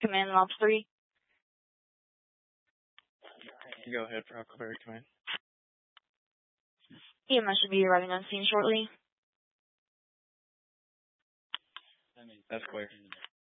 Command Ops 3. Go ahead for Huckleberry Command. EMS should be arriving on scene shortly. That's clear.